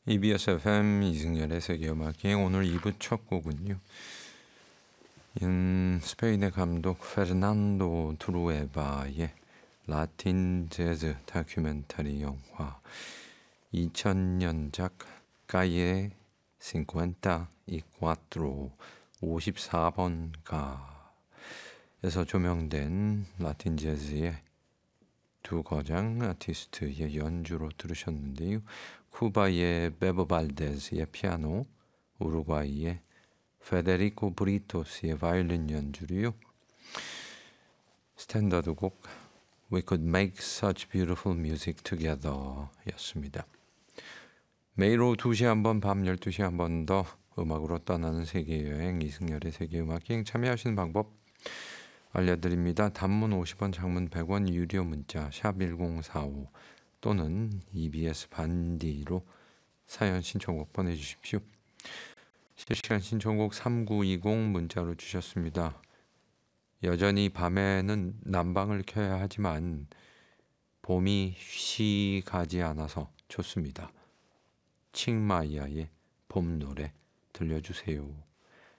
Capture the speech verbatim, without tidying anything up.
이비에스 에프엠 이승열의 세계음악여행 오늘 이 부 첫 곡은요. 음, 스페인의 감독 페르난도 트루에바의 라틴 재즈 다큐멘터리 영화 이천 년작 까예 오십사 이 꽈트로 오십사 번 가에서 조명된 라틴 재즈의 두 거장 아티스트의 연주로 들으셨는데요. 쿠바의 베보 발데스의 피아노, 우루과이의 페데리코 브리토스의 바이올린 연주로요. 스탠다드 곡 We Could Make Such Beautiful Music Together 였습니다. 매일 오후 두 시에 한 번, 밤 열두 시에 한 번 더 음악으로 떠나는 세계여행 이승열의 세계음악여행 참여하시는 방법 알려드립니다. 단문 오십 원, 장문 백 원, 유료 문자 샵 일공사오 또는 이비에스 반디로 사연 신청곡 보내주십시오. 실시간 신청곡 삼구이공 문자로 주셨습니다. 여전히 밤에는 난방을 켜야 하지만 봄이 쉬가지 않아서 좋습니다. 칭마이아의 봄 노래 들려주세요.